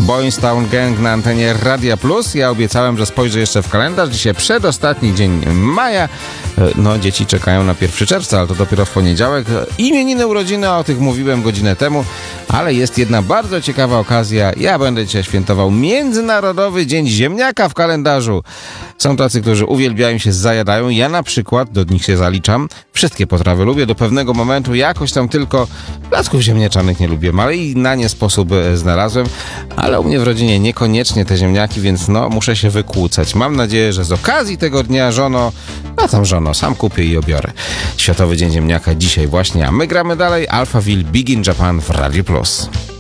Boys Town Gang na antenie Radia Plus. Ja obiecałem, że spojrzę jeszcze w kalendarz. Dzisiaj przedostatni dzień maja. No, dzieci czekają na 1 czerwca, ale to dopiero w poniedziałek. Imieniny, urodziny, o tych mówiłem godzinę temu, ale jest jedna bardzo ciekawa okazja. Ja będę dzisiaj świętował Międzynarodowy Dzień Ziemniaka w kalendarzu. Są tacy, którzy uwielbiają się, zajadają. Ja na przykład do nich się zaliczam. Wszystkie potrawy lubię. Do pewnego momentu jakoś tam tylko placków ziemniaczanych nie lubię, ale i na nie sposób znalazłem. Ale u mnie w rodzinie niekoniecznie te ziemniaki, więc no muszę się wykłócać. Mam nadzieję, że z okazji tego dnia, żono, sam kupię i obiorę. Światowy Dzień Ziemniaka dzisiaj właśnie, a my gramy dalej. Alphaville, Big in Japan w Radio Plus.